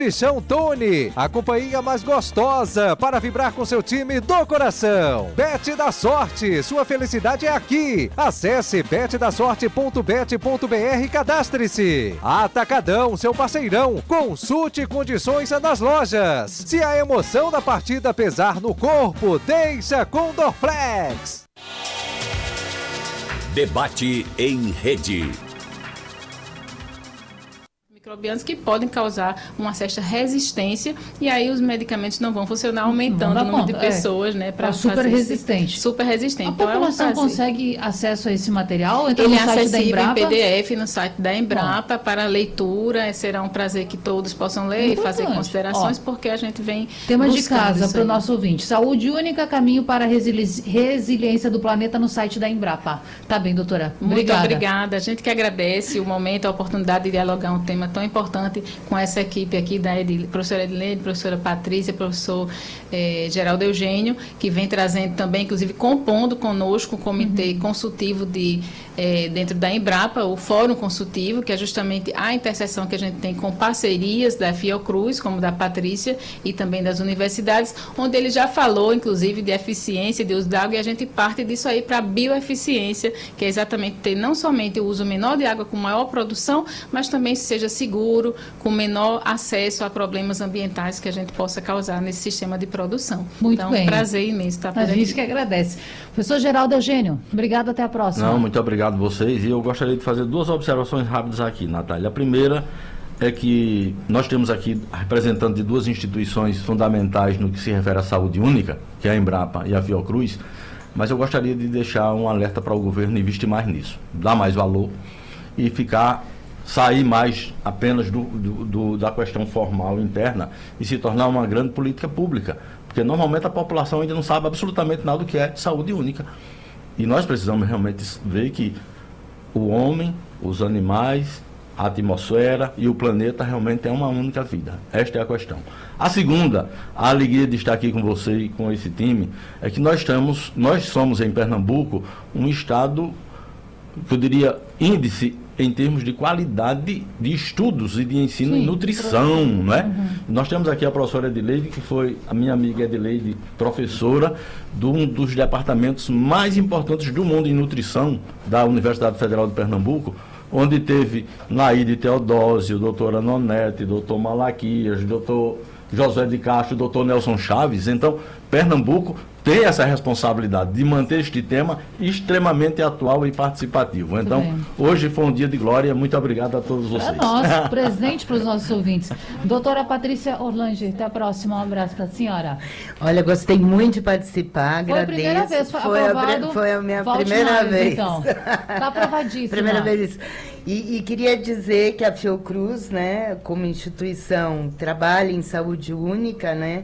Chão Tune, a companhia mais gostosa para vibrar com seu time do coração. Bet da Sorte, sua felicidade é aqui. Acesse betdasorte.bet.br e cadastre-se. Atacadão, seu parceirão, consulte condições nas lojas. Se a emoção da partida pesar no corpo, deixa com Dorflex. Debate em rede. Microbianos que podem causar uma certa resistência e aí os medicamentos não vão funcionar, aumentando o número de pessoas, né, para super resistente. Super resistente. A população consegue acesso a esse material? Ele é acessível em PDF no site da Embrapa para leitura. Será um prazer que todos possam ler e fazer considerações, porque a gente vem tema de casa para o nosso ouvinte. Saúde única, caminho para a resiliência do planeta no site da Embrapa. Tá bem, doutora? Muito obrigada. A gente que agradece o momento, a oportunidade de dialogar um tema tão importante com essa equipe aqui da professora Edilene, professora Patrícia, professor Geraldo Eugênio, que vem trazendo também, inclusive compondo conosco o comitê consultivo dentro da Embrapa, o Fórum Consultivo, que é justamente a interseção que a gente tem com parcerias da Fiocruz, como da Patrícia, e também das universidades, onde ele já falou, inclusive, de eficiência de uso da água, e a gente parte disso aí para a bioeficiência, que é exatamente ter não somente o uso menor de água com maior produção, mas também seja seguro, com menor acesso a problemas ambientais que a gente possa causar nesse sistema de produção. Muito então, bem. Prazer imenso estar por aqui. A gente que agradece. Professor Geraldo Eugênio, obrigado, até a próxima. Não, muito obrigado a vocês, e eu gostaria de fazer duas observações rápidas aqui, Natália. A primeira é que nós temos aqui representantes de duas instituições fundamentais no que se refere à saúde única, que é a Embrapa e a Fiocruz, mas eu gostaria de deixar um alerta para o governo investir mais nisso, dar mais valor e sair mais apenas da questão formal interna e se tornar uma grande política pública, porque normalmente a população ainda não sabe absolutamente nada do que é saúde única, e nós precisamos realmente ver que o homem, os animais, a atmosfera e o planeta realmente é uma única vida. Esta é a questão. A segunda, a alegria de estar aqui com você e com esse time, é que nós somos em Pernambuco um estado, que eu diria, índice em termos de qualidade de estudos e de ensino em nutrição, não é? Nós temos aqui a professora Edileide, que foi a minha amiga Edileide, professora de um dos departamentos mais importantes do mundo em nutrição da Universidade Federal de Pernambuco, onde teve Naide Teodósio, doutora Nonete, doutor Malaquias, doutor José de Castro, doutor Nelson Chaves. Então, Pernambuco tem essa responsabilidade de manter este tema extremamente atual e participativo. Então, hoje foi um dia de glória. Muito obrigado a todos vocês. É nosso, presente para os nossos ouvintes. Doutora Patrícia Orlange, até a próxima. Um abraço para a senhora. Olha, gostei muito de participar, agradeço. Foi a primeira vez, foi a minha primeira vez. Então, está aprovadíssima. Primeira vez. E queria dizer que a Fiocruz, né, como instituição, trabalha em saúde única, né,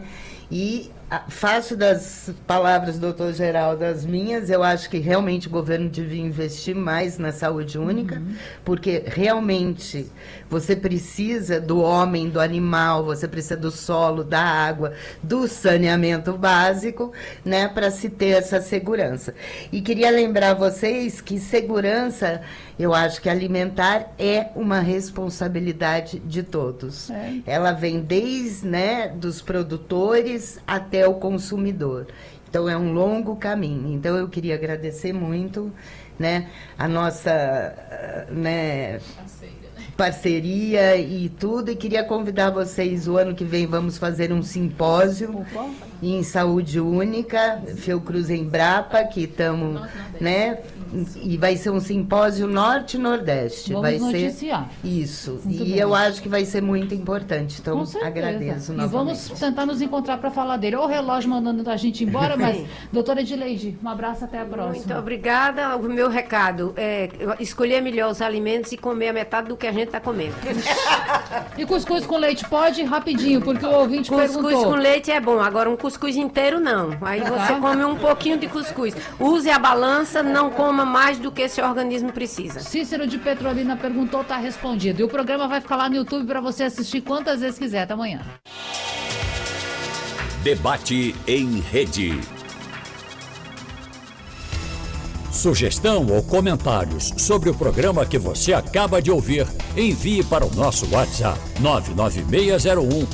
e faço das palavras do doutor Geraldo as minhas. Eu acho que realmente o governo devia investir mais na saúde única, porque realmente você precisa do homem, do animal, você precisa do solo, da água, do saneamento básico, né, para se ter essa segurança. E queria lembrar vocês que segurança, eu acho que alimentar é uma responsabilidade de todos. Ela vem desde, né, dos produtores até o consumidor. Então, é um longo caminho. Então, eu queria agradecer muito, né, a nossa parceria e tudo, e queria convidar vocês, o ano que vem vamos fazer um simpósio em saúde única, Fiocruz Embrapa, que estamos, né, e vai ser um simpósio norte-nordeste. Vamos noticiar. Isso. E eu acho que vai ser muito importante. Então, agradeço novamente. E vamos tentar nos encontrar para falar dele. O relógio mandando a gente embora, mas, doutora Edileide, um abraço, até a próxima. Muito obrigada. O meu recado é escolher melhor os alimentos e comer a metade do que a gente está comendo. E cuscuz com leite pode? Rapidinho, porque o ouvinte perguntou. Cuscuz com leite é bom, agora um cuscuz inteiro não. Aí você come um pouquinho de cuscuz. Use a balança, não coma mais do que esse organismo precisa. Cícero de Petrolina perguntou, está respondido. E o programa vai ficar lá no YouTube para você assistir quantas vezes quiser. Até amanhã. Debate em rede. Sugestão ou comentários sobre o programa que você acaba de ouvir, envie para o nosso WhatsApp 99601